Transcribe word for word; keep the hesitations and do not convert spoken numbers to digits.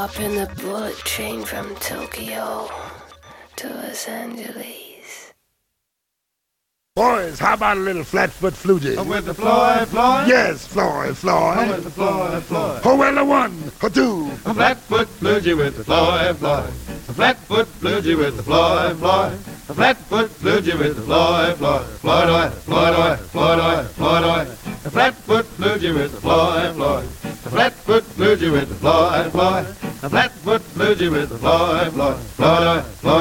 Up in the bullet train from Tokyo to Los Angeles. Boys, how about a little flatfoot flutie? Oh, with the Floyd, Floyd? Yes, Floyd, Floyd. Oh, with the Floyd, Floyd. Oh, well, a one, a two. A flatfoot flutie with the Floyd, Floyd. A flatfoot flutie with the Floyd, Floyd. A flatfoot flutie with the Floyd, Floyd. Floyd, oi, Floyd, oi, Floyd, oi, Floyd, oi. A flatfoot flutie with the Floyd, Floyd. A flatfoot flutie with the Floyd, Floyd. A flatfoot flutie with the Floyd, Floyd. Floyd, oi, Floyd.